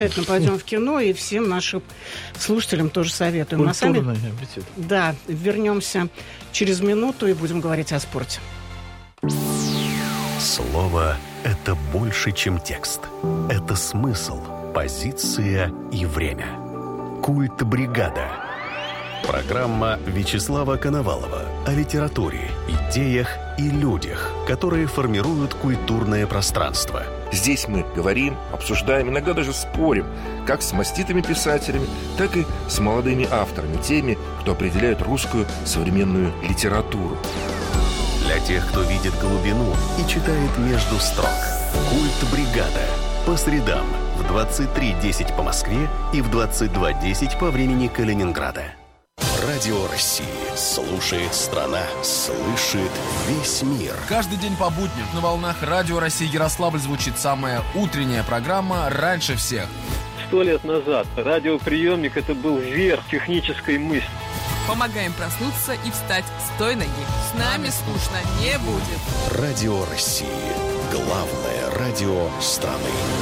Обязательно пойдем в кино, и всем нашим слушателям тоже советуем. Культурный аппетит. Да, вернемся через минуту и будем говорить о спорте. Слово – это больше, чем текст. Это смысл, позиция и время. Культ бригада. Программа Вячеслава Коновалова о литературе, идеях и людях, которые формируют культурное пространство. Здесь мы говорим, обсуждаем, иногда даже спорим, как с маститыми писателями, так и с молодыми авторами, теми, кто определяет русскую современную литературу. Для тех, кто видит глубину и читает между строк. Культ бригада. По средам в 23:10 по Москве и в 22:10 по времени Калининграда. Радио России. Слушает страна. Слышит весь мир. Каждый день по будням на волнах Радио России Ярославль звучит самая утренняя программа «Раньше всех». 100 лет назад радиоприемник – это был верх технической мысли. Помогаем проснуться и встать с той ноги. С нами скучно не будет. Радио России. Главное радио страны.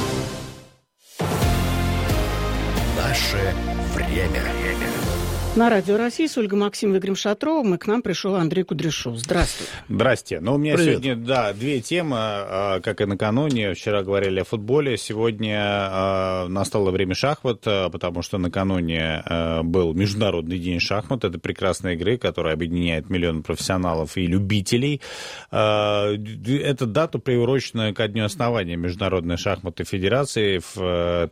Наше время. На Радио России с Ольгой Максимовой и Игорем Шатровым, и к нам пришел Андрей Кудряшов. Здравствуй. Здрасте. Ну, у меня Привет. сегодня, две темы, как и накануне. Вчера говорили о футболе, сегодня настало время шахмат, потому что накануне был Международный день шахмат. Это прекрасная игры, которая объединяет миллионы профессионалов и любителей. Эта дата приурочена ко дню основания Международной шахматной федерации в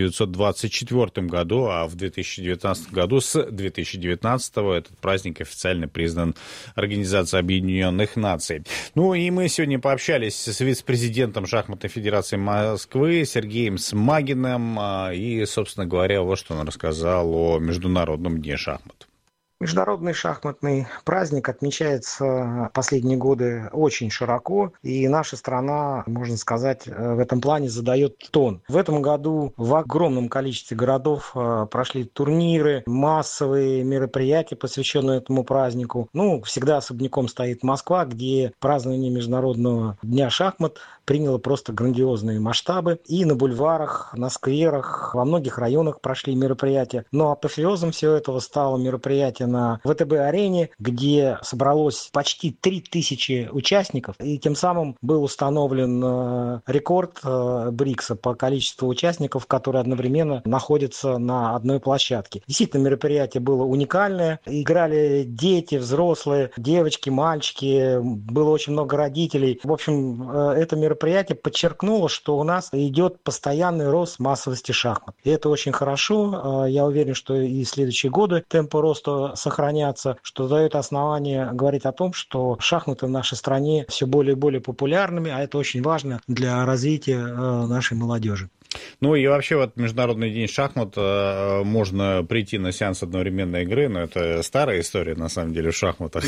1924 году, а в 2019 году с 2019-го этот праздник официально признан Организацией Объединенных Наций. Ну и мы сегодня пообщались с вице-президентом Шахматной Федерации Москвы Сергеем Смагиным и, собственно говоря, вот что он рассказал о Международном дне шахмат. Международный шахматный праздник отмечается последние годы очень широко, и наша страна, можно сказать, в этом плане задает тон. В этом году в огромном количестве городов прошли турниры, массовые мероприятия, посвященные этому празднику. Всегда особняком стоит Москва, где празднование Международного дня шахмат приняло просто грандиозные масштабы. И на бульварах, на скверах, во многих районах прошли мероприятия. Но апофеозом всего этого стало мероприятие на ВТБ-арене, где собралось почти 3000 участников. И тем самым был установлен рекорд БРИКСа по количеству участников, которые одновременно находятся на одной площадке. Действительно, мероприятие было уникальное. Играли дети, взрослые, девочки, мальчики. Было очень много родителей. В общем, это мероприятие подчеркнуло, что у нас идет постоянный рост массовости шахмат. И это очень хорошо. Я уверен, что и в следующие годы темпы роста сохранятся, что дает основание говорить о том, что шахматы в нашей стране все более и более популярными, а это очень важно для развития нашей молодежи. Ну и вообще вот Международный день шахмат, можно прийти на сеанс одновременной игры, но это старая история, на самом деле, в шахматах.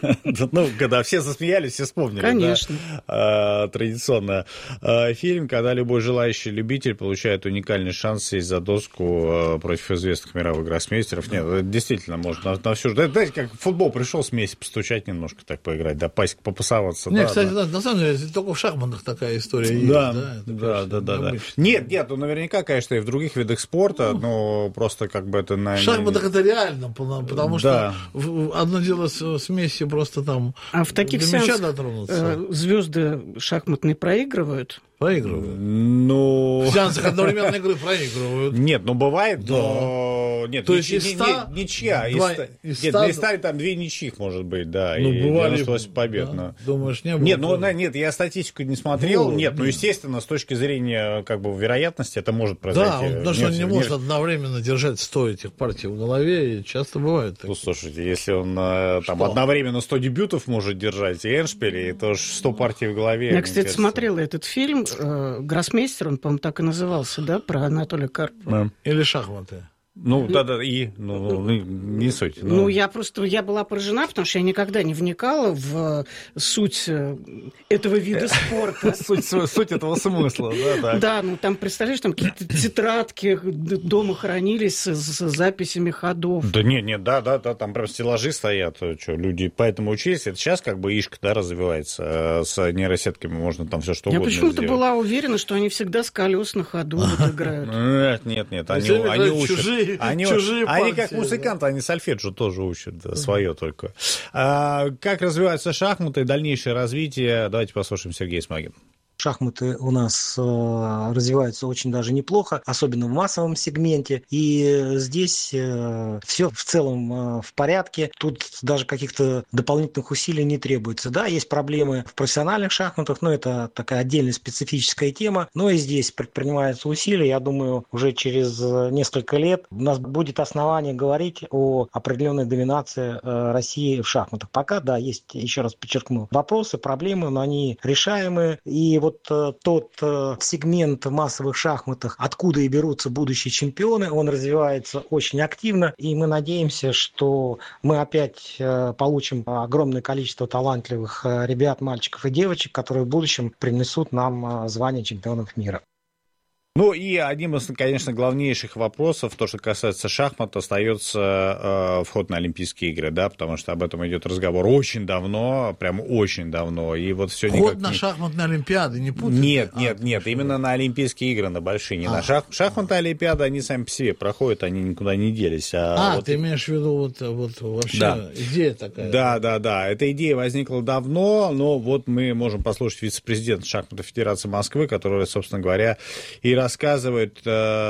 Когда все засмеялись, все вспомнили. Конечно. Традиционно фильм, когда любой желающий любитель получает уникальный шанс сесть за доску против известных мировых гроссмейстеров. Нет, действительно, можно на всю... Знаете, как в футбол пришел, смесь постучать немножко, так поиграть, да, пасик попасоваться. Нет, кстати, на самом деле, только в шахматах такая история есть. Да. Нет, наверняка, конечно, и в других видах спорта, но просто как бы это... В шахматах это реально, потому что одно дело с Месси просто там А в таких сеансах звезды шахматные проигрывают? В сеансах одновременной игры проигрывают. Нет, бывает, но... Нет, то есть из 100... ничья. Из 100 там 2 ничьих, может быть, да, и бывали... 98 побед. Да? Думаешь, не было? Нет, я статистику не смотрел. Естественно, с точки зрения как бы вероятности это может произойти. Да, потому что он не может одновременно держать 100 этих партий в голове, и часто бывает. Ну, слушайте, если он там одновременно 100 дебютов может держать и эндшпили, то 100 партий в голове... Я, кстати, смотрела этот фильм «Гроссмейстер», он, по-моему, так и назывался, да, про Анатолия Карпова. Или «Шахматы». не суть. Я была поражена, потому что я никогда не вникала в суть этого вида спорта. Суть этого смысла, да. Да, там, представляешь, там какие-то тетрадки дома хранились с записями ходов. Да нет, там прям стеллажи стоят, что люди поэтому учились. Это сейчас как бы ишка, да, развивается, с нейросетками можно там все что угодно сделать. Я почему-то была уверена, что они всегда с колес на ходу играют. Нет, они учат. Чужие они как музыканты, они сольфеджио тоже учат, свое только. Как развиваются шахматы, дальнейшее развитие? Давайте послушаем Сергея Смагина. Шахматы у нас развиваются очень даже неплохо, особенно в массовом сегменте. И здесь все в целом в порядке. Тут даже каких-то дополнительных усилий не требуется. Да, есть проблемы в профессиональных шахматах, но это такая отдельная специфическая тема. Но и здесь предпринимаются усилия. Я думаю, уже через несколько лет у нас будет основание говорить о определенной доминации России в шахматах. Пока, да, есть, еще раз подчеркну, вопросы, проблемы, но они решаемые. И вот тот сегмент в массовых шахматах, откуда и берутся будущие чемпионы, он развивается очень активно, и мы надеемся, что мы опять получим огромное количество талантливых ребят, мальчиков и девочек, которые в будущем принесут нам звание чемпионов мира. И одним из, конечно, главнейших вопросов, то, что касается шахмат, остается вход на Олимпийские игры, да, потому что об этом идет разговор очень давно, прям очень давно, и вот все никак... Вход на шахматные Олимпиады, не путайте? Нет, именно на Олимпийские игры, на большие, не на шахматные Олимпиады, они сами по себе проходят, они никуда не делись. Ты имеешь в виду вот вообще идея такая? Да, эта идея возникла давно, но вот мы можем послушать вице-президента Шахматной Федерации Москвы, который, собственно говоря, и рассказывает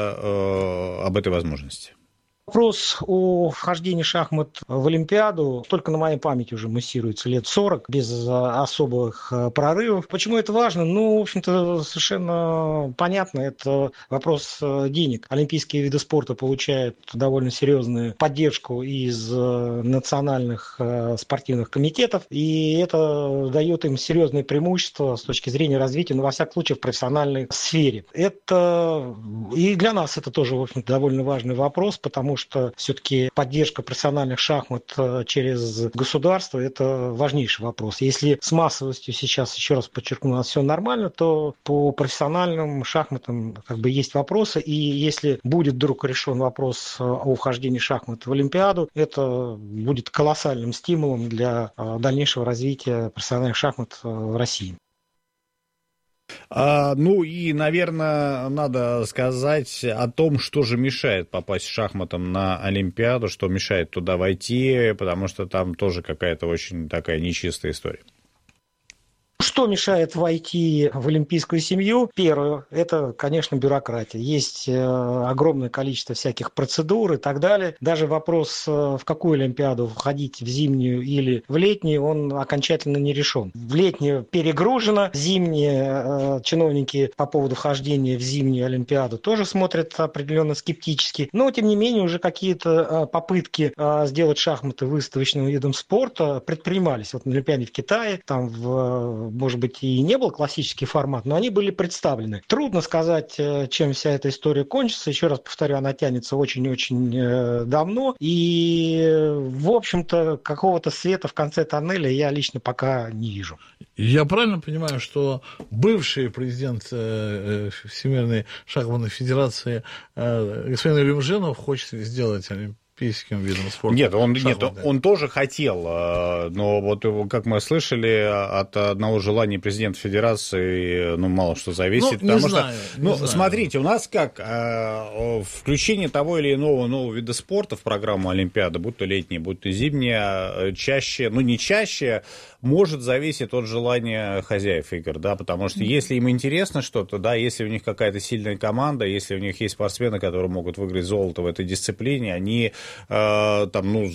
об этой возможности. Вопрос о вхождении шахмат в Олимпиаду только на моей памяти уже муссируется лет 40, без особых прорывов. Почему это важно? В общем-то, совершенно понятно. Это вопрос денег. Олимпийские виды спорта получают довольно серьезную поддержку из национальных спортивных комитетов, и это дает им серьезное преимущество с точки зрения развития, во всяком случае, в профессиональной сфере. Это и для нас это тоже, в общем-то, довольно важный вопрос, потому что все-таки поддержка профессиональных шахмат через государство – это важнейший вопрос. Если с массовостью сейчас, еще раз подчеркну, у нас все нормально, то по профессиональным шахматам есть вопросы. И если будет вдруг решен вопрос о вхождении шахмат в Олимпиаду, это будет колоссальным стимулом для дальнейшего развития профессиональных шахмат в России. И, наверное, надо сказать о том, что же мешает попасть шахматам на Олимпиаду, что мешает туда войти, потому что там тоже какая-то очень такая нечистая история. Что мешает войти в олимпийскую семью? Первое, это, конечно, бюрократия. Есть огромное количество всяких процедур и так далее. Даже вопрос, в какую Олимпиаду входить, в зимнюю или в летнюю, он окончательно не решен. В летнюю перегружено, зимние чиновники по поводу вхождения в зимнюю Олимпиаду тоже смотрят определенно скептически. Но, тем не менее, уже какие-то попытки сделать шахматы выставочным видом спорта предпринимались. Вот на Олимпиаде в Китае, там может быть, и не был классический формат, но они были представлены. Трудно сказать, чем вся эта история кончится. Еще раз повторю, она тянется очень-очень давно. И, в общем-то, какого-то света в конце тоннеля я лично пока не вижу. Я правильно понимаю, что бывший президент Всемирной шахматной федерации господин Илюмжинов хочет сделать олимпийским видом спорта? Нет, он тоже хотел, но вот, как мы слышали, от одного желания президента Федерации, мало что зависит. Смотрите, у нас как включение того или иного нового вида спорта в программу Олимпиады, будь то летняя, будь то зимняя, чаще, не чаще, может зависеть от желания хозяев игр, да, потому что если им интересно что-то, да, если у них какая-то сильная команда, если у них есть спортсмены, которые могут выиграть золото в этой дисциплине, они за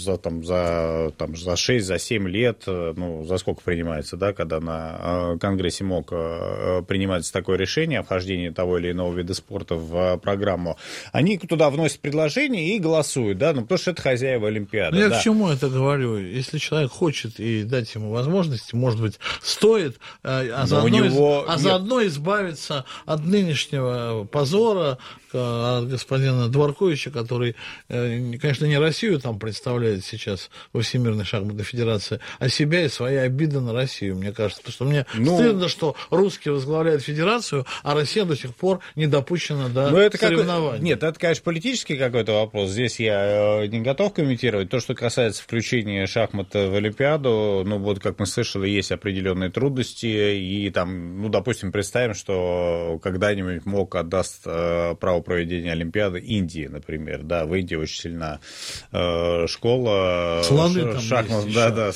6, за 7 лет, за сколько принимается, да, когда на Конгрессе МОК принимается такое решение о вхождении того или иного вида спорта в программу, они туда вносят предложение и голосуют, да, потому что это хозяева Олимпиады. Я к чему это говорю? Если человек хочет и дать ему возможности, может быть, стоит, заодно избавиться от нынешнего позора, от господина Дворковича, который, конечно, не Россию там представляет сейчас во Всемирной шахматной федерации, а себя и свои обиды на Россию, мне кажется. Потому что мне стыдно, что русские возглавляют федерацию, а Россия до сих пор не допущена до соревнований. Нет, это, конечно, политический какой-то вопрос. Здесь я не готов комментировать. То, что касается включения шахмат в Олимпиаду, ну, вот, как мы слышали, есть определенные трудности, и там, ну, допустим, представим, что когда-нибудь МОК отдаст право проведения Олимпиады Индии, например, да, в Индии очень сильна школа шахмат,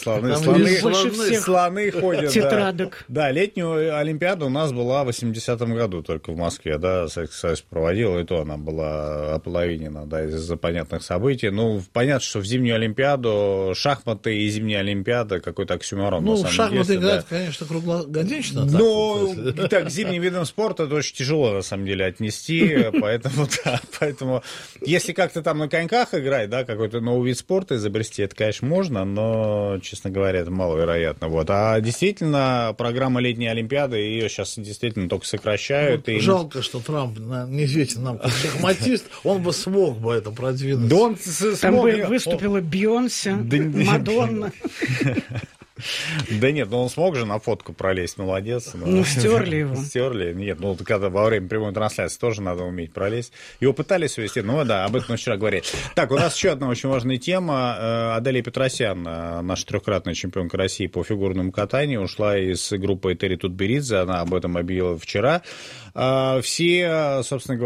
слоны ходят. Тетрадок. Да, летнюю Олимпиаду у нас была в 80-м году только в Москве, да, Советский Союз проводил, и то она была ополовинена, да, из-за понятных событий. Ну, понятно, что в зимнюю Олимпиаду шахматы и зимняя Олимпиада какой-то оксюморон. Ну, в шахматы играют, да, конечно, круглогодично. Ну, так, зимним видом спорта это очень тяжело, на самом деле, отнести, поэтому, если как-то там на коньках играть, да, какой-то новый вид спорта изобрести, это, конечно, можно, но, честно говоря, это маловероятно, вот. А действительно, программа летней Олимпиады, ее сейчас действительно только сокращают. Вот жалко, что Трамп неизвестен нам как шахматист, он бы смог бы это продвинуть. Да он там бы выступила Бейонсе, Мадонна. Да нет, ну он смог же на фотку пролезть, молодец. Ну, стерли его. Стерли, нет, ну когда во время прямой трансляции тоже надо уметь пролезть. Его пытались увести, ну да, об этом мы вчера говорили. Так, у нас еще одна очень важная тема. Аделия Петросян, наша трехкратная чемпионка России по фигурному катанию, ушла из группы Этери Тутберидзе, она об этом объявила вчера. Все, собственно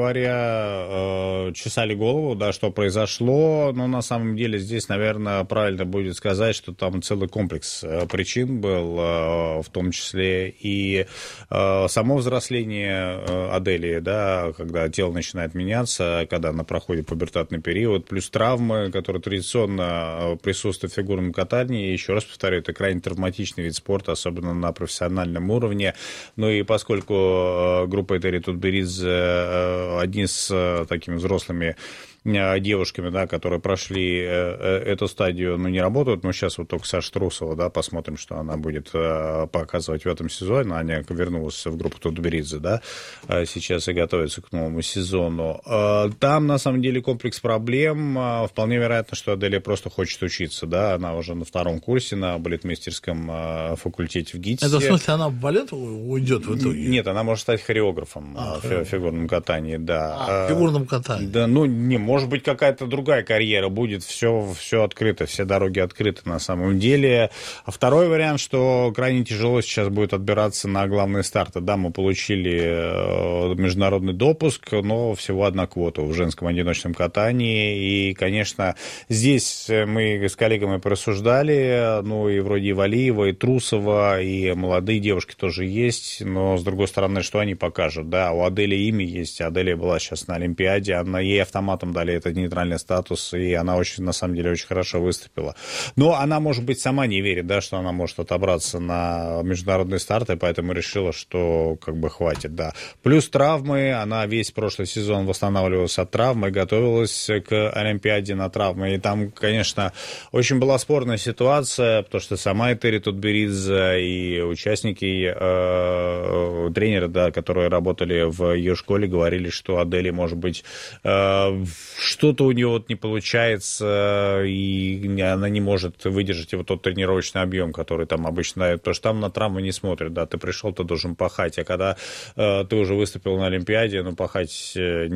говоря, чесали голову, да, что произошло, но на самом деле здесь, наверное, правильно будет сказать, что там целый комплекс причин был, в том числе и само взросление Аделии, да, когда тело начинает меняться, когда она проходит пубертатный период, плюс травмы, которые традиционно присутствуют в фигурном катании. Еще раз повторю, это крайне травматичный вид спорта, особенно на профессиональном уровне. Ну и поскольку группа Этери Тутберидзе одни с такими взрослыми девушками, да, которые прошли эту стадию, ну, не работают. Мы сейчас вот только Саша Трусова, да, посмотрим, что она будет показывать в этом сезоне. Аня вернулась в группу Тутберидзе, да, сейчас и готовится к новому сезону. Там, на самом деле, комплекс проблем. Вполне вероятно, что Аделия просто хочет учиться, да, она уже на 2-м курсе на балетмейстерском факультете в ГИТИСе. Это в смысле она в балет уйдет в итоге? Нет, она может стать хореографом в фигурном катании, да. В фигурном катании? Да, ну, не, может быть, какая-то другая карьера будет, все открыто, все дороги открыты на самом деле. А второй вариант, что крайне тяжело сейчас будет отбираться на главные старты. Да, мы получили международный допуск, но всего одна квота в женском одиночном катании. И, конечно, здесь мы с коллегами порассуждали, ну, и вроде и Валиева, и Трусова, и молодые девушки тоже есть, но, с другой стороны, что они покажут? Да, у Адели имя есть, Аделия была сейчас на Олимпиаде, ей автоматом дали этот нейтральный статус, и она очень, на самом деле, очень хорошо выступила. Но она, может быть, сама не верит, да, что она может отобраться на международные старты, поэтому решила, что как бы хватит, да. Плюс травмы, она весь прошлый сезон восстанавливалась от травмы, готовилась к Олимпиаде на травмы, и там, конечно, очень была спорная ситуация, потому что сама Этери Тутберидзе и участники, тренеры, да, которые работали в ее школе, говорили, что Адели, может быть, что-то у нее вот не получается, и она не может выдержать вот тот тренировочный объем, который там обычно дают, потому что там на травмы не смотрят, да, ты пришел, ты должен пахать, а когда ты уже выступил на Олимпиаде, ну, пахать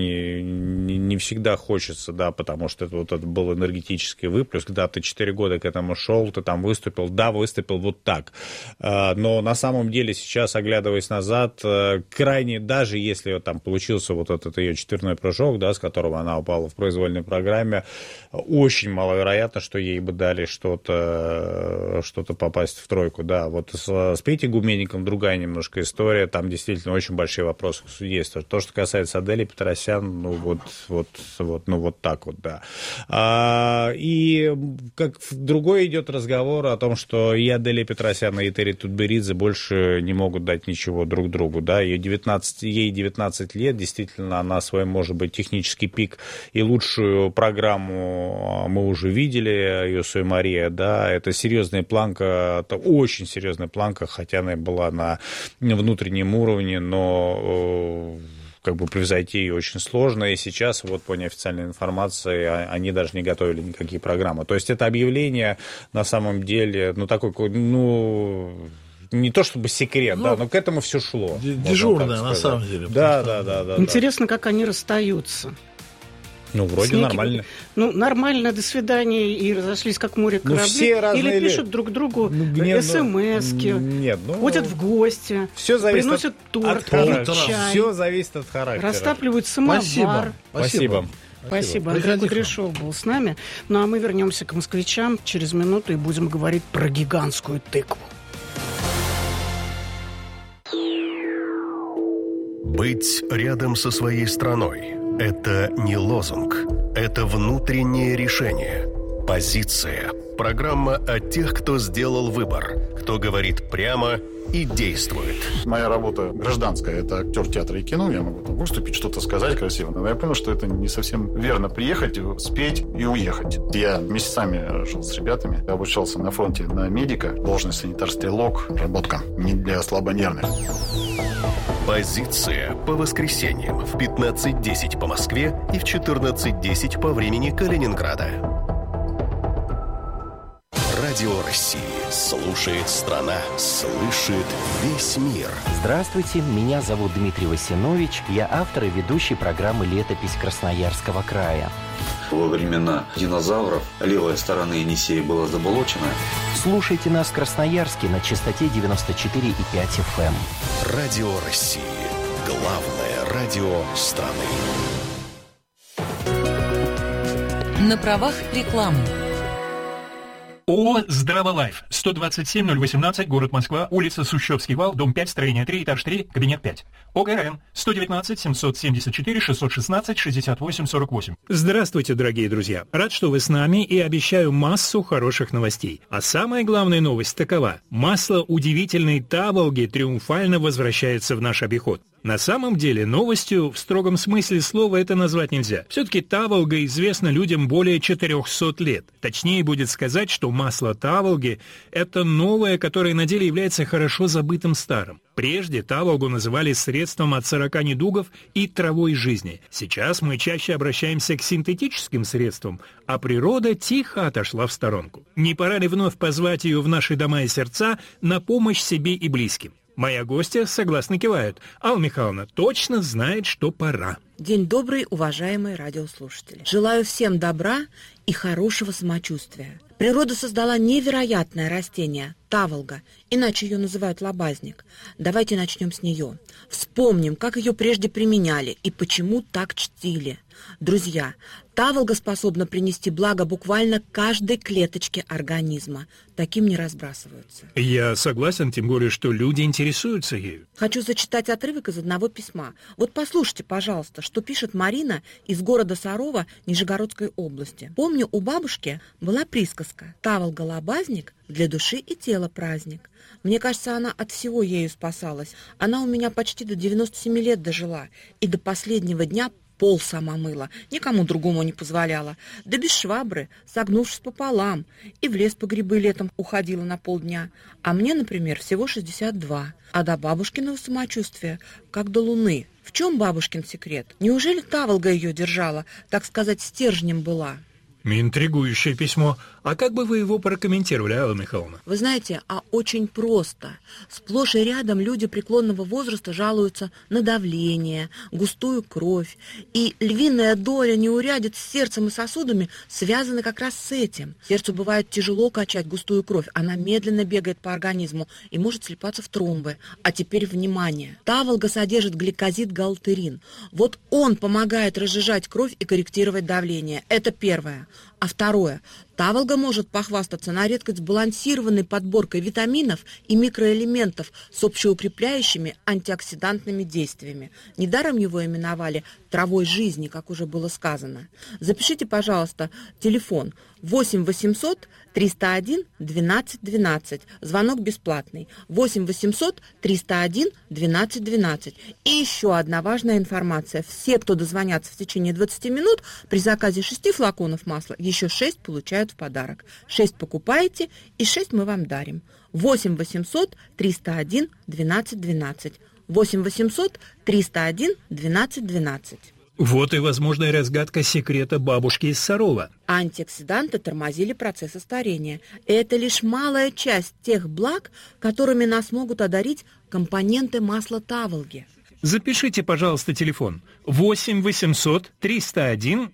не всегда хочется, да, потому что это был энергетический выплеск, да, ты 4 года к этому шел, ты там выступил, да, выступил вот так, но на самом деле сейчас, оглядываясь назад, крайне, даже если там получился вот этот ее четверной прыжок, да, с которого она упала в произвольной программе, очень маловероятно, что ей бы дали что-то попасть в тройку, да, вот с Петей Гуменником другая немножко история, там действительно очень большие вопросы есть. То, что касается Адели Петросян, ну вот так вот, да. И как другой идет разговор о том, что и Аделия Петросян, и Этери Тутберидзе больше не могут дать ничего друг другу, да, ей 19 лет, действительно, она свой, может быть, технический пик и лучшую программу мы уже видели, ее Сой Мария, да, это серьезная планка, это очень серьезная планка, хотя она была на внутреннем уровне, но как бы превзойти ее очень сложно, и сейчас вот по неофициальной информации они даже не готовили никакие программы. То есть это объявление на самом деле, такой, не то чтобы секрет, да, но к этому все шло. Дежурное, на самом деле. Да. Интересно, как они расстаются. Вроде нормально. Нормально, до свидания, и разошлись как море корабли. Все разные или пишут друг другу смс-ки, ходят в гости, приносят торт, чай. Все зависит от характера. Растапливают самовар. Спасибо. Андрей Кудряшов был с нами. А мы вернемся к москвичам через минуту и будем говорить про гигантскую тыкву. Быть рядом со своей страной – это не лозунг, это внутреннее решение. Позиция. Программа о тех, кто сделал выбор, кто говорит прямо и действует. Моя работа гражданская, это актер театра и кино, я могу там выступить, что-то сказать красиво, но я понял, что это не совсем верно приехать, спеть и уехать. Я месяцами жил с ребятами, обучался на фронте на медика, должность санитар-стрелок, работка не для слабонервных. Позиция по воскресеньям в 15:10 по Москве и в 14:10 по времени Калининграда. Радио России. Слушает страна, слышит весь мир. Здравствуйте, меня зовут Дмитрий Васинович. Я автор и ведущий программы «Летопись Красноярского края». Во времена динозавров левая сторона Енисея была заболочена. Слушайте нас в Красноярске на частоте 94,5 FM. Радио России. Главное радио страны. На правах рекламы. ООО «Здраволайф», 127-018, город Москва, улица Сущевский вал, дом 5, строение 3, этаж 3, кабинет 5. ОГРН 119-774-616-68-48. Здравствуйте, дорогие друзья. Рад, что вы с нами, и обещаю массу хороших новостей. А самая главная новость такова. Масло удивительной таволги триумфально возвращается в наш обиход. На самом деле, новостью в строгом смысле слова это назвать нельзя. Все-таки таволга известна людям более 400 лет. Точнее будет сказать, что масло таволги – это новое, которое на деле является хорошо забытым старым. Прежде таволгу называли средством от 40 недугов и травой жизни. Сейчас мы чаще обращаемся к синтетическим средствам, а природа тихо отошла в сторонку. Не пора ли вновь позвать ее в наши дома и сердца на помощь себе и близким? Моя гостья согласно кивает. Алла Михайловна точно знает, что пора. День добрый, уважаемые радиослушатели. Желаю всем добра и хорошего самочувствия. Природа создала невероятное растение – таволга, иначе ее называют лобазник. Давайте начнем с нее. Вспомним, как ее прежде применяли и почему так чтили. Друзья, таволга способна принести благо буквально каждой клеточке организма. Таким не разбрасываются. Я согласен, тем более, что люди интересуются ею. Хочу зачитать отрывок из одного письма. Вот послушайте, пожалуйста, что пишет Марина из города Сарова Нижегородской области. Помню, у бабушки была присказка «Таволга-лобазник для души и тела праздник». Мне кажется, она от всего ею спасалась. Она у меня почти до 97 лет дожила и до последнего дня пол сама мыла, никому другому не позволяла. Да без швабры, согнувшись пополам, и в лес по грибы летом уходила на полдня. А мне, например, всего 62. А до бабушкиного самочувствия, как до луны. В чем бабушкин секрет? Неужели таволга ее держала, так сказать, стержнем была? Интригующее письмо. А как бы вы его прокомментировали, Алла Михайловна? Вы знаете, очень просто. Сплошь и рядом люди преклонного возраста жалуются на давление, густую кровь. И львиная доля неурядиц с сердцем и сосудами связаны как раз с этим. Сердцу бывает тяжело качать густую кровь. Она медленно бегает по организму и может слипаться в тромбы. А теперь внимание. Таволга содержит гликозид-галтерин. Вот он помогает разжижать кровь и корректировать давление. Это первое. А второе. Таволга может похвастаться на редкость сбалансированной подборкой витаминов и микроэлементов с общеукрепляющими антиоксидантными действиями. Недаром его именовали травой жизни, как уже было сказано. Запишите, пожалуйста, телефон 8 800 301 12 12. Звонок бесплатный. 8 800 301 12 12. И еще одна важная информация. Все, кто дозвонятся в течение 20 минут, при заказе 6 флаконов масла, еще 6 получают в подарок. 6 покупаете, и 6 мы вам дарим. 8 800 301 12 12. 8 800 301 12 12. Вот и возможная разгадка секрета бабушки из Сарова. Антиоксиданты тормозили процессы старения. Это лишь малая часть тех благ, которыми нас могут одарить компоненты масла таволги. Запишите, пожалуйста, телефон 8 800 301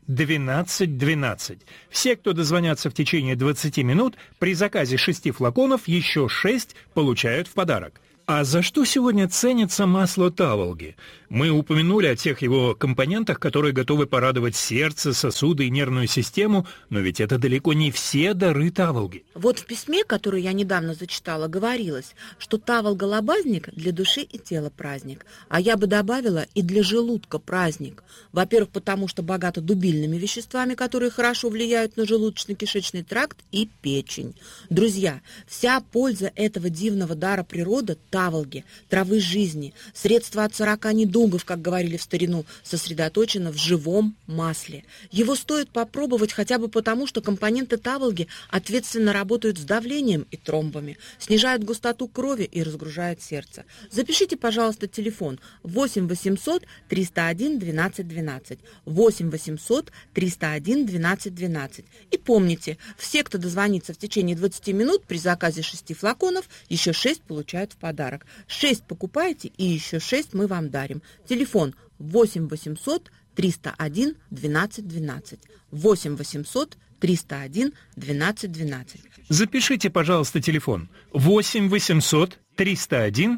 12 12. Все, кто дозвонятся в течение 20 минут, при заказе 6 флаконов еще 6 получают в подарок. А за что сегодня ценится масло таволги? Мы упомянули о тех его компонентах, которые готовы порадовать сердце, сосуды и нервную систему, но ведь это далеко не все дары таволги. Вот в письме, которое я недавно зачитала, говорилось, что таволга-лобазник для души и тела праздник, а я бы добавила и для желудка праздник. Во-первых, потому что богато дубильными веществами, которые хорошо влияют на желудочно-кишечный тракт и печень. Друзья, вся польза этого дивного дара природы – таволги, травы жизни, средства от 40 недугов, как говорили в старину, сосредоточено в живом масле. Его стоит попробовать хотя бы потому, что компоненты таволги ответственно работают с давлением и тромбами, снижают густоту крови и разгружают сердце. Запишите, пожалуйста, телефон 8 800 301 12 12, 8 800 301 12 12. И помните, все, кто дозвонится в течение 20 минут, при заказе 6 флаконов, еще 6 получают в подарок. 6 покупаете, и еще 6 мы вам дарим. Телефон 8 800 301 12 12. 8 800 301 12 12. Запишите, пожалуйста, телефон 8 800 301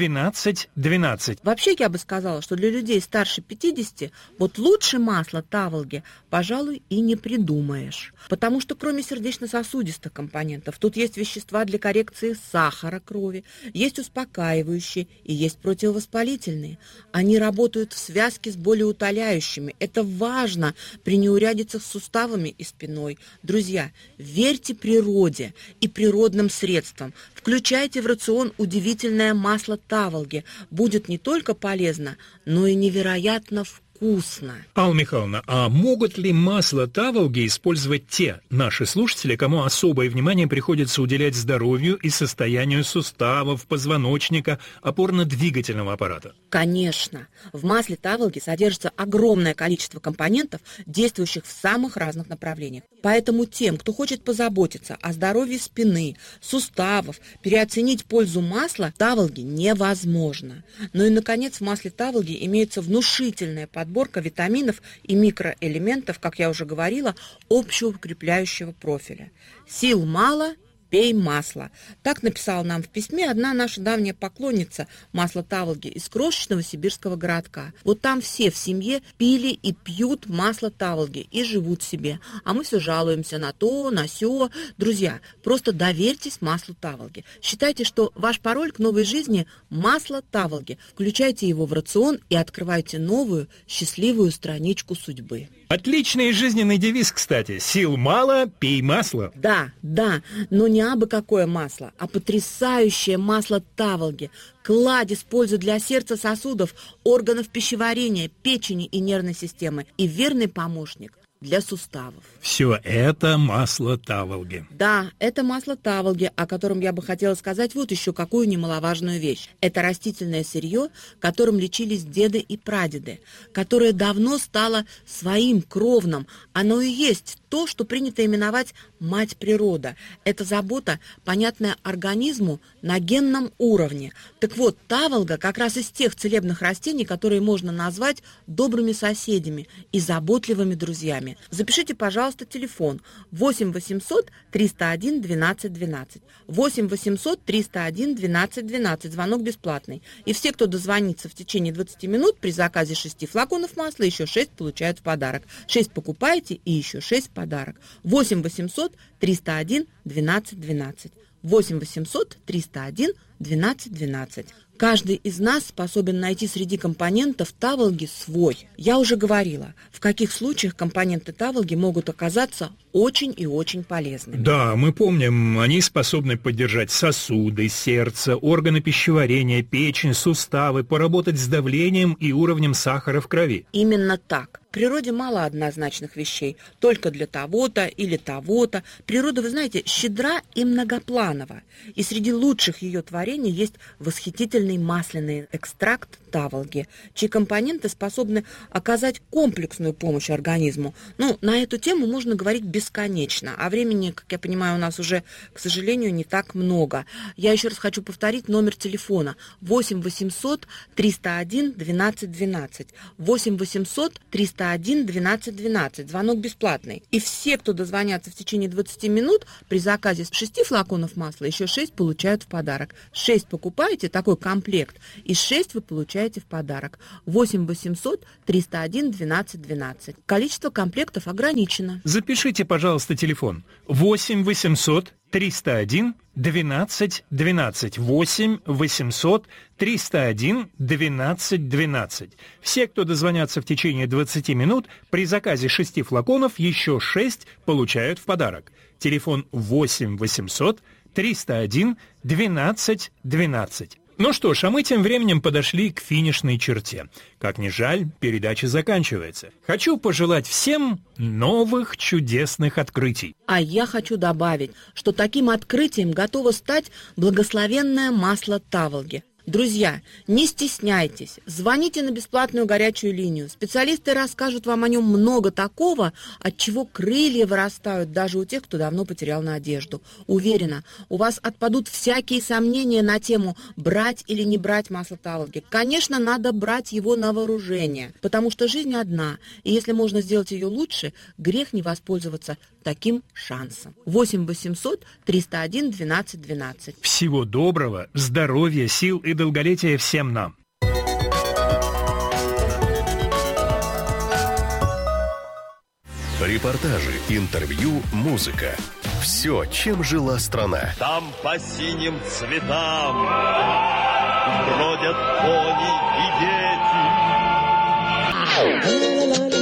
12 12. Вообще, я бы сказала, что для людей старше 50 вот лучше масла таволги, пожалуй, и не придумаешь. Потому что кроме сердечно-сосудистых компонентов, тут есть вещества для коррекции сахара крови, есть успокаивающие и есть противовоспалительные. Они работают в связке с болеутоляющими. Это важно при неурядицах с суставами и спиной. Друзья, верьте природе и природным средствам. Включайте в рацион удивительное масло таволги. Будет не только полезно, но и невероятно вкусно. Алла Михайловна, а могут ли масло таволги использовать те наши слушатели, кому особое внимание приходится уделять здоровью и состоянию суставов, позвоночника, опорно-двигательного аппарата? Конечно. В масле таволги содержится огромное количество компонентов, действующих в самых разных направлениях. Поэтому тем, кто хочет позаботиться о здоровье спины, суставов, переоценить пользу масла таволги невозможно. Ну и, наконец, в масле таволги имеется внушительная подборка витаминов и микроэлементов, как я уже говорила, общеукрепляющего профиля. Сил мало – пей масло. Так написала нам в письме одна наша давняя поклонница масла таволги из крошечного сибирского городка. Вот там все в семье пили и пьют масло таволги и живут себе. А мы все жалуемся на то, на сё. Друзья, просто доверьтесь маслу таволги. Считайте, что ваш пароль к новой жизни – масло таволги. Включайте его в рацион и открывайте новую, счастливую страничку судьбы. Отличный жизненный девиз, кстати. Сил мало, пей масло. Да, но не абы какое масло, а потрясающее масло таволги. Кладезь пользы для сердца, сосудов, органов пищеварения, печени и нервной системы. И верный помощник для суставов. Все это масло таволги. Да, это масло таволги, о котором я бы хотела сказать вот еще какую немаловажную вещь. Это растительное сырье, которым лечились деды и прадеды, которое давно стало своим кровным. Оно и есть то, что принято именовать мать природа. Это забота, понятная организму на генном уровне. Так вот, таволга как раз из тех целебных растений, которые можно назвать добрыми соседями и заботливыми друзьями. Запишите, пожалуйста, телефон 8 800 301 12 12. 8 800 301 12 12. Звонок бесплатный. И все, кто дозвонится в течение 20 минут, при заказе 6 флаконов масла, еще 6 получают в подарок. 6 покупаете и еще 6 в подарок. 8 800 301 12 12. 8 800 301 12 12. Каждый из нас способен найти среди компонентов таволги свой. Я уже говорила, в каких случаях компоненты таволги могут оказаться очень и очень полезными. Да, мы помним, они способны поддержать сосуды, сердце, органы пищеварения, печень, суставы, поработать с давлением и уровнем сахара в крови. Именно так. В природе мало однозначных вещей, только для того-то или того-то. Природа, вы знаете, щедра и многопланова. И среди лучших ее творений есть восхитительный масляный экстракт таволги, чьи компоненты способны оказать комплексную помощь организму. На эту тему можно говорить бесконечно, а времени, как я понимаю, у нас уже, к сожалению, не так много. Я еще раз хочу повторить номер телефона 8 800 301 12 12. 8 800 301 12 12. Звонок бесплатный. И все, кто дозвонятся в течение 20 минут, при заказе 6 флаконов масла еще 6 получают в подарок. 6 покупаете, такой комплект, и 6 вы получаете в подарок. 8 800 301 12 12. Количество комплектов ограничено. Запишите, пожалуйста, телефон 8 800 301 12 12. 8 800 301 12 12. Все, кто дозвонятся в течение 20 минут, при заказе 6 флаконов еще 6 получают в подарок. Телефон 8 800 301 12 12. Ну что ж, а мы тем временем подошли к финишной черте. Как ни жаль, передача заканчивается. Хочу пожелать всем новых чудесных открытий. А я хочу добавить, что таким открытием готово стать благословенное масло таволги. Друзья, не стесняйтесь, звоните на бесплатную горячую линию. Специалисты расскажут вам о нем много такого, от чего крылья вырастают даже у тех, кто давно потерял надежду. Уверена, у вас отпадут всякие сомнения на тему брать или не брать масло таволги. Конечно, надо брать его на вооружение, потому что жизнь одна, и если можно сделать ее лучше, грех не воспользоваться таким шансом. 8 800 301 12 12. Всего доброго, здоровья, сил и долголетия всем нам. Репортажи, интервью, музыка. Все, чем жила страна. Там по синим цветам бродят кони и дети.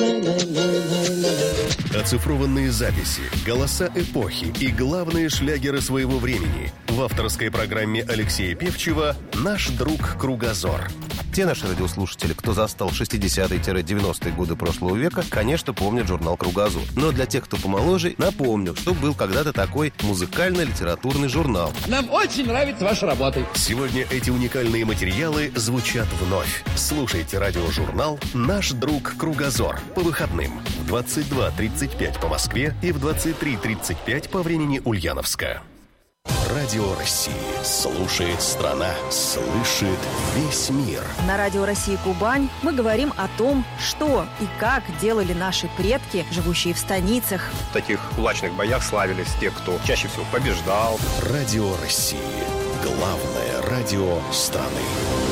Оцифрованные записи, голоса эпохи и главные шлягеры своего времени. В авторской программе Алексея Певчева «Наш друг Кругозор». Те наши радиослушатели, кто застал 60-е-90-е годы прошлого века, конечно, помнят журнал «Кругозор». Но для тех, кто помоложе, напомню, что был когда-то такой музыкально-литературный журнал. Нам очень нравится ваша работа. Сегодня эти уникальные материалы звучат вновь. Слушайте радиожурнал «Наш друг Кругозор» по выходным в 22:35 по Москве и в 23:35 по времени Ульяновска. Радио России. Слушает страна. Слышит весь мир. На Радио России Кубань мы говорим о том, что и как делали наши предки, живущие в станицах. В таких кулачных боях славились те, кто чаще всего побеждал. Радио России. Главное радио страны.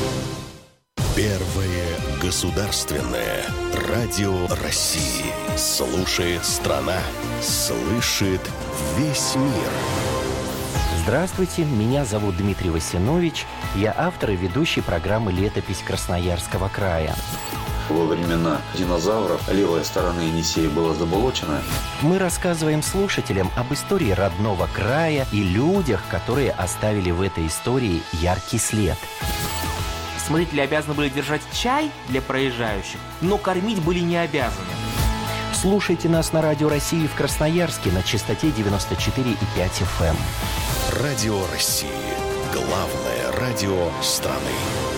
Первое государственное радио России. Слушает страна. Слышит весь мир. Здравствуйте, меня зовут Дмитрий Васинович. Я автор и ведущий программы «Летопись Красноярского края». Во времена динозавров левая сторона Енисея была заболочена. Мы рассказываем слушателям об истории родного края и людях, которые оставили в этой истории яркий след. Смотрители обязаны были держать чай для проезжающих, но кормить были не обязаны. Слушайте нас на Радио России в Красноярске на частоте 94,5 FM. Радио России. Главное радио страны.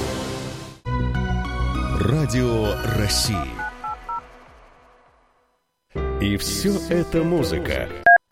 Радио России. И все это музыка.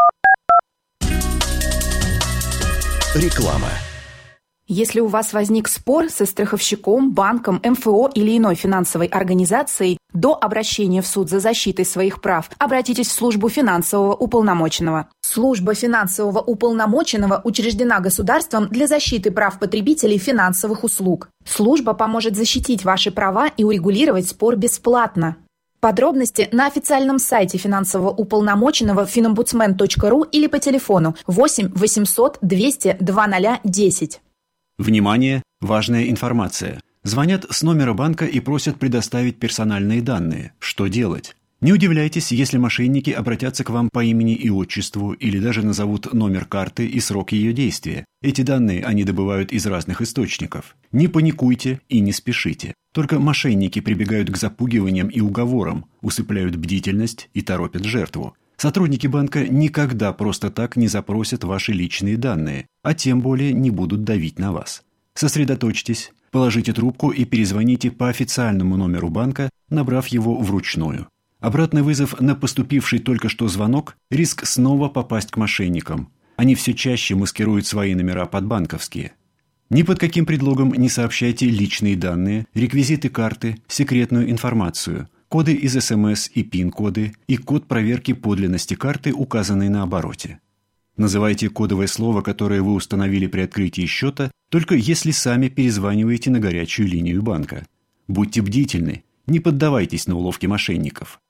Реклама. Если у вас возник спор со страховщиком, банком, МФО или иной финансовой организацией, до обращения в суд за защитой своих прав обратитесь в службу финансового уполномоченного. Служба финансового уполномоченного учреждена государством для защиты прав потребителей финансовых услуг. Служба поможет защитить ваши права и урегулировать спор бесплатно. Подробности на официальном сайте финансового уполномоченного finombudsman.ru или по телефону 8 800 200 2010. Внимание! Важная информация. Звонят с номера банка и просят предоставить персональные данные. Что делать? Не удивляйтесь, если мошенники обратятся к вам по имени и отчеству или даже назовут номер карты и срок ее действия. Эти данные они добывают из разных источников. Не паникуйте и не спешите. Только мошенники прибегают к запугиваниям и уговорам, усыпляют бдительность и торопят жертву. Сотрудники банка никогда просто так не запросят ваши личные данные, а тем более не будут давить на вас. Сосредоточьтесь, положите трубку и перезвоните по официальному номеру банка, набрав его вручную. Обратный вызов на поступивший только что звонок – риск снова попасть к мошенникам. Они все чаще маскируют свои номера под банковские. Ни под каким предлогом не сообщайте личные данные, реквизиты карты, секретную информацию, коды из СМС и ПИН-коды и код проверки подлинности карты, указанный на обороте. Называйте кодовое слово, которое вы установили при открытии счета, только если сами перезваниваете на горячую линию банка. Будьте бдительны, не поддавайтесь на уловки мошенников.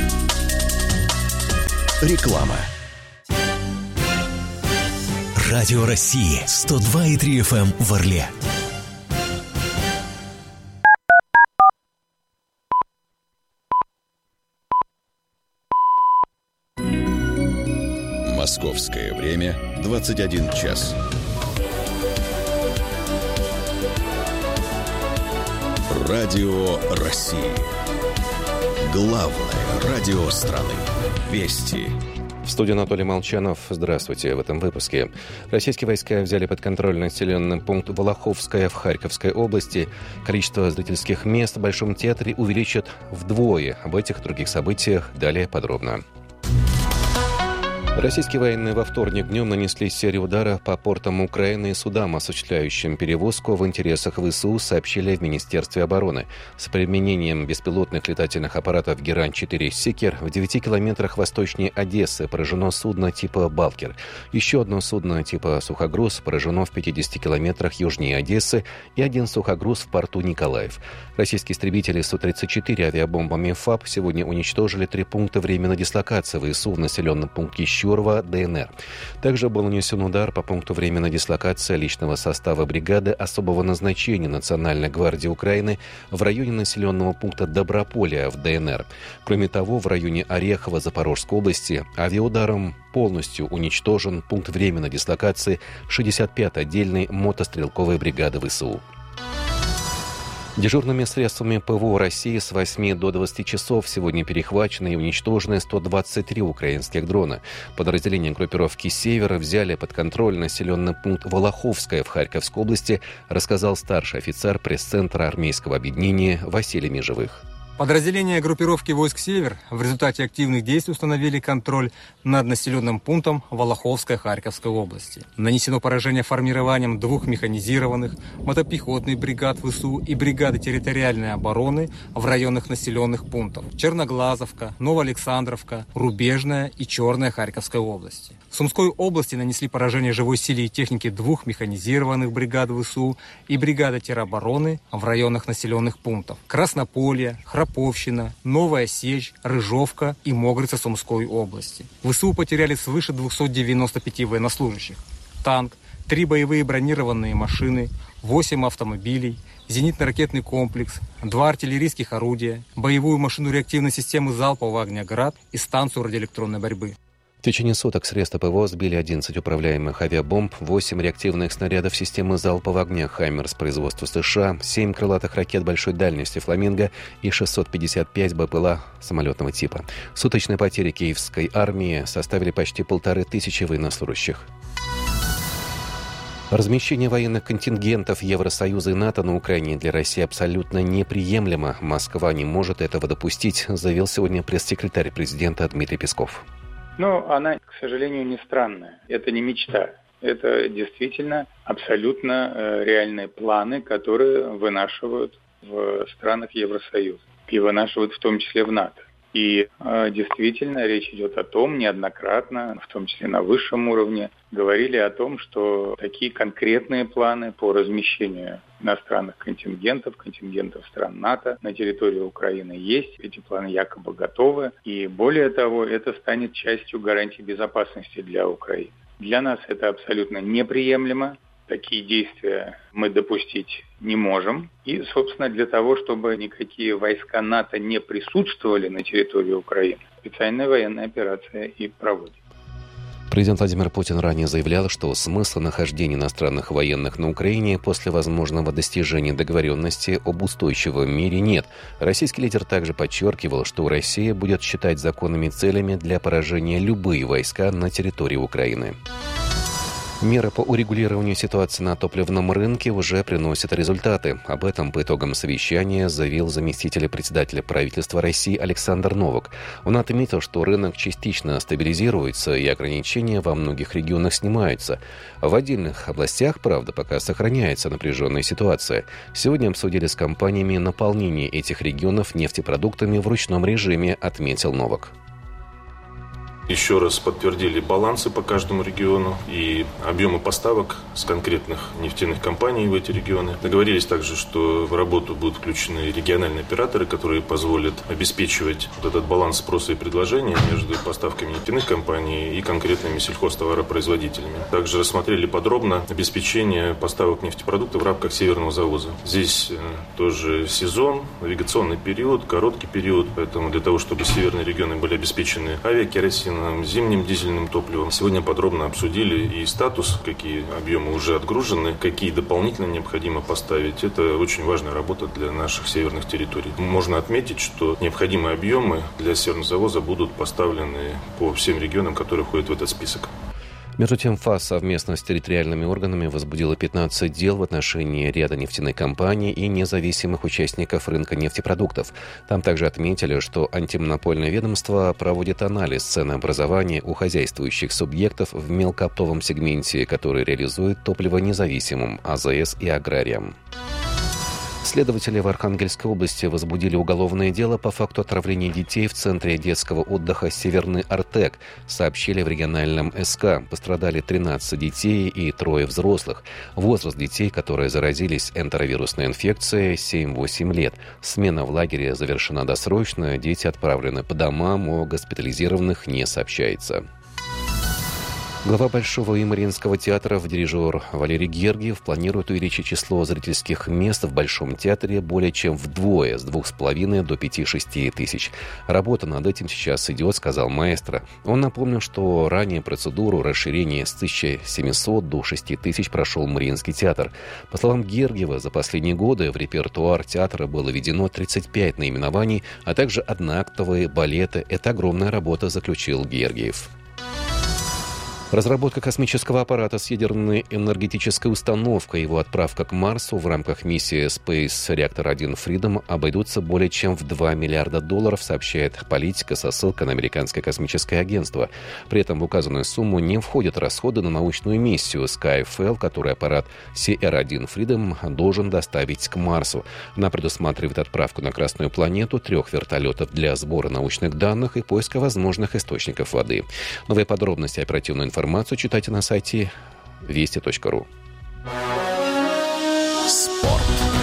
Реклама. Радио России 102,3 FM в Орле. Московское время 21 час. Радио России. Главное радио страны. Вести. В студии Анатолий Молчанов. Здравствуйте. В этом выпуске. Российские войска взяли под контроль населенный пункт Волоховское в Харьковской области. Количество зрительских мест в Большом театре увеличат вдвое. Об этих и других событиях далее подробно. Российские военные во вторник днем нанесли серию ударов по портам Украины и судам, осуществляющим перевозку в интересах ВСУ, сообщили в Министерстве обороны. С применением беспилотных летательных аппаратов Герань-4 «Сикер» в 9 километрах восточнее Одессы поражено судно типа «Балкер». Еще одно судно типа «Сухогруз» поражено в 50 километрах южнее Одессы и один сухогруз в порту Николаев. Российские истребители Су-34 авиабомбами ФАБ сегодня уничтожили 3 пункта временной дислокации ВСУ в населенном пункте Щурова, ДНР. Также был нанесен удар по пункту временной дислокации личного состава бригады особого назначения Национальной гвардии Украины в районе населенного пункта Доброполя в ДНР. Кроме того, в районе Орехова Запорожской области авиаударом полностью уничтожен пункт временной дислокации 65-й отдельной мотострелковой бригады ВСУ. Дежурными средствами ПВО России с 8 до 20 часов сегодня перехвачены и уничтожены 123 украинских дрона. Подразделения группировки «Север» взяли под контроль населенный пункт Волоховское в Харьковской области, рассказал старший офицер пресс-центра армейского объединения Василий Межевых. Подразделения группировки войск «Север» в результате активных действий установили контроль над населенным пунктом Волоховской Харьковской области. Нанесено поражение формированием 2 механизированных мотопехотных бригад ВСУ и бригады территориальной обороны в районах населенных пунктов Черноглазовка, Новоалександровка, Рубежная и Черная Харьковской области. В Сумской области нанесли поражение живой силе и технике 2 механизированных бригад ВСУ и бригады теробороны в районах населенных пунктов Краснополье, Храповщина, Новая Сечь, Рыжовка и Могрица Сумской области. ВСУ потеряли свыше 295 военнослужащих. Танк, 3 боевые бронированные машины, 8 автомобилей, зенитно-ракетный комплекс, 2 артиллерийских орудия, боевую машину реактивной системы залпового огня «Град» и станцию радиоэлектронной борьбы. В течение суток средства ПВО сбили 11 управляемых авиабомб, 8 реактивных снарядов системы залпового огня «Хаймерс» производства США, 7 крылатых ракет большой дальности «Фламинго» и 655 БПЛА самолетного типа. Суточные потери киевской армии составили почти 1500 военнослужащих. Размещение военных контингентов Евросоюза и НАТО на Украине для России абсолютно неприемлемо. Москва не может этого допустить, заявил сегодня пресс-секретарь президента Дмитрий Песков. Но она, к сожалению, не странная. Это не мечта. Это действительно абсолютно реальные планы, которые вынашивают в странах Евросоюза. И вынашивают в том числе в НАТО. И действительно речь идет о том, неоднократно, в том числе на высшем уровне, говорили о том, что такие конкретные планы по размещению иностранных контингентов стран НАТО на территории Украины есть. Эти планы якобы готовы. И более того, это станет частью гарантии безопасности для Украины. Для нас это абсолютно неприемлемо. такие действия мы допустить не можем. И, собственно, для того, чтобы никакие войска НАТО не присутствовали на территории Украины, специальная военная операция и проводится. Президент Владимир Путин ранее заявлял, что смысла нахождения иностранных военных на Украине после возможного достижения договоренности об устойчивом мире нет. Российский лидер также подчеркивал, что Россия будет считать законными целями для поражения любые войска на территории Украины. Меры по урегулированию ситуации на топливном рынке уже приносят результаты. Об этом по итогам совещания заявил заместитель председателя правительства России Александр Новак. Он отметил, что рынок частично стабилизируется и ограничения во многих регионах снимаются. В отдельных областях, правда, пока сохраняется напряженная ситуация. Сегодня обсудили с компаниями наполнение этих регионов нефтепродуктами в ручном режиме, отметил Новак. Еще раз подтвердили балансы по каждому региону и объемы поставок с конкретных нефтяных компаний в эти регионы. Договорились также, что в работу будут включены региональные операторы, которые позволят обеспечивать вот этот баланс спроса и предложения между поставками нефтяных компаний и конкретными сельхозтоваропроизводителями. Также рассмотрели подробно обеспечение поставок нефтепродуктов в рамках Северного завоза. Здесь тоже сезон, навигационный период, короткий период, поэтому для того, чтобы северные регионы были обеспечены авиакеросином, зимним дизельным топливом. Сегодня подробно обсудили и статус, какие объемы уже отгружены, какие дополнительно необходимо поставить. Это очень важная работа для наших северных территорий. Можно отметить, что необходимые объемы для северного завоза будут поставлены по всем регионам, которые входят в этот список. Между тем, ФАС совместно с территориальными органами возбудила 15 дел в отношении ряда нефтяных компаний и независимых участников рынка нефтепродуктов. Там также отметили, что антимонопольное ведомство проводит анализ ценообразования у хозяйствующих субъектов в мелкооптовом сегменте, который реализует топливо независимым АЗС и аграриям. Следователи в Архангельской области возбудили уголовное дело по факту отравления детей в Центре детского отдыха «Северный Артек», сообщили в региональном СК. Пострадали 13 детей и 3 взрослых. Возраст детей, которые заразились энтеровирусной инфекцией, 7-8 лет. Смена в лагере завершена досрочно, дети отправлены по домам, о госпитализированных не сообщается. Глава Большого и Мариинского театров, дирижер Валерий Гергиев, планирует увеличить число зрительских мест в Большом театре более чем вдвое, с 2,5 до 5-6 тысяч. Работа над этим сейчас идет, сказал маэстро. Он напомнил, что ранее процедуру расширения с 1700 до 6 тысяч прошел Мариинский театр. По словам Гергиева, за последние годы в репертуар театра было введено 35 наименований, а также одноактовые балеты. Это огромная работа, заключил Гергиев. Разработка космического аппарата с ядерной энергетической установкой и его отправка к Марсу в рамках миссии Space Reactor-1 Freedom обойдутся более чем в $2 миллиарда, сообщает Политика со ссылкой на американское космическое агентство. При этом в указанную сумму не входят расходы на научную миссию SkyFL, которую аппарат CR-1 Freedom должен доставить к Марсу. Она предусматривает отправку на Красную планету 3 вертолетов для сбора научных данных и поиска возможных источников воды. Новые подробности, оперативную информацию читайте на сайте вести.ру. Спорт.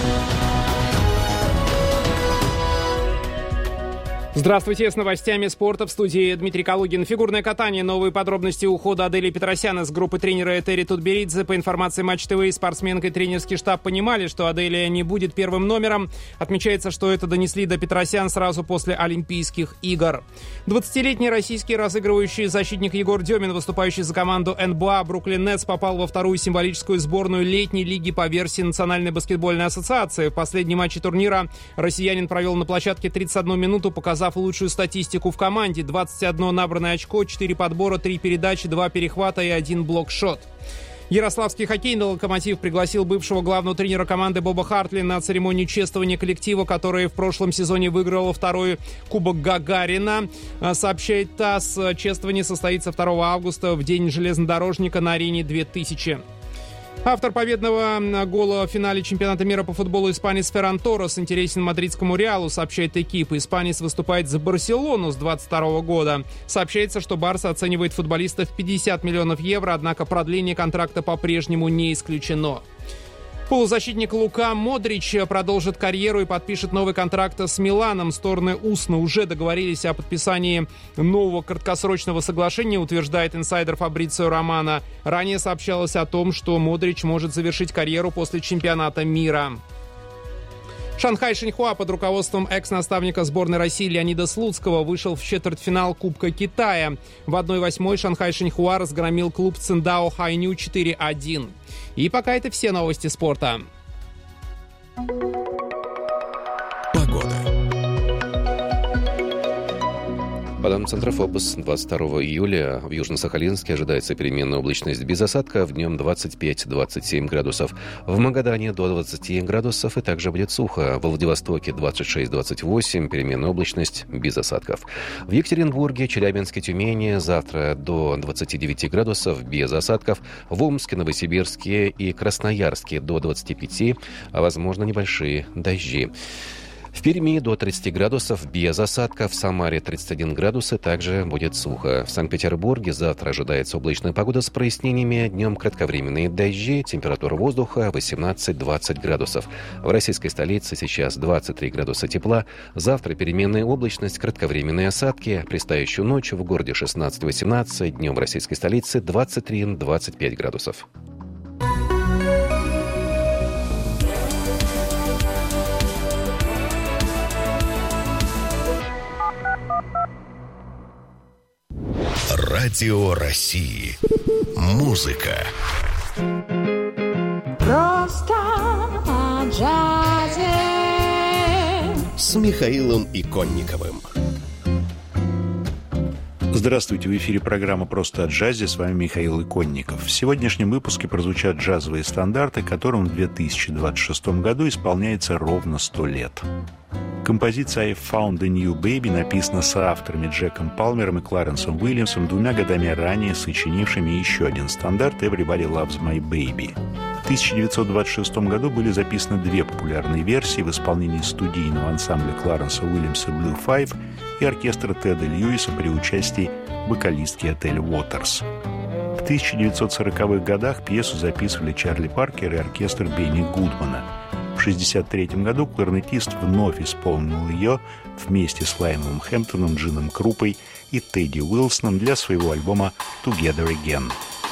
Здравствуйте, с новостями спорта в студии Дмитрий Калугин. Фигурное катание. Новые подробности ухода Адели Петросян из группы тренера Этери Тутберидзе. По информации Матч ТВ, спортсменка и тренерский штаб понимали, что Аделия не будет первым номером. Отмечается, что это донесли до Петросян сразу после Олимпийских игр. 20-летний российский разыгрывающий защитник Егор Демин, выступающий за команду НБА Бруклин Нетс, попал во вторую символическую сборную летней лиги по версии Национальной баскетбольной ассоциации. В последнем матче турнира россиянин провел на площадке 31 минуту, показав лучшую статистику в команде. 21 набранное очко, 4 подбора, 3 передачи, 2 перехвата и 1 блокшот. Ярославский хоккейный «Локомотив» пригласил бывшего главного тренера команды Боба Хартли на церемонию чествования коллектива, который в прошлом сезоне выиграл второй Кубок Гагарина. Сообщает ТАСС, чествование состоится 2 августа в День железнодорожника на арене 2000. Автор победного гола в финале чемпионата мира по футболу испанец Ферран Торрес интересен мадридскому Реалу, сообщает Экип. Испанец выступает за Барселону с 22 года. Сообщается, что Барса оценивает футболиста в 50 миллионов евро, однако продление контракта по-прежнему не исключено. Полузащитник Лука Модрич продолжит карьеру и подпишет новый контракт с Миланом. Стороны устно уже договорились о подписании нового краткосрочного соглашения, утверждает инсайдер Фабрицио Романо. Ранее сообщалось о том, что Модрич может завершить карьеру после чемпионата мира. Шанхай Шиньхуа под руководством экс-наставника сборной России Леонида Слуцкого вышел в четвертьфинал Кубка Китая. В 1/8 Шанхай Шиньхуа разгромил клуб Циндао Хайню 4-1. И пока это все новости спорта. По данным Центрофопус, 22 июля в Южно-Сахалинске ожидается переменная облачность без осадков, днем 25-27 градусов. В Магадане до 20 градусов и также будет сухо. В Владивостоке 26-28, переменная облачность без осадков. В Екатеринбурге, Челябинске, Тюмени завтра до 29 градусов без осадков. В Омске, Новосибирске и Красноярске до 25, а возможно небольшие дожди. В Перми до 30 градусов без осадков, в Самаре 31 градус и также будет сухо. В Санкт-Петербурге завтра ожидается облачная погода с прояснениями, днем кратковременные дожди, температура воздуха 18-20 градусов. В российской столице сейчас 23 градуса тепла, завтра переменная облачность, кратковременные осадки, предстоящую ночь в городе 16-18, днем в российской столице 23-25 градусов. Радио России. Музыка. Просто о джазе. С Михаилом Иконниковым. Здравствуйте, в эфире программа «Просто о джазе», с вами Михаил Иконников. В сегодняшнем выпуске прозвучат джазовые стандарты, которым в 2026 году исполняется ровно 100 лет. Композиция «I Found a New Baby» написана соавторами Джеком Палмером и Кларенсом Уильямсом, 2 годами ранее сочинившими еще один стандарт «Everybody Loves My Baby». В 1926 году были записаны 2 популярные версии в исполнении студийного ансамбля Кларенса Уильямса «Blue Five» и оркестра Теда Льюиса при участии вокалистки Этель Уотерс. В 1940-х годах пьесу записывали Чарли Паркер и оркестр Бенни Гудмана. В 1963 году кларнетист вновь исполнил ее вместе с Лайоном Хэмптоном, Джином Крупой и Тедди Уилсоном для своего альбома «Together Again».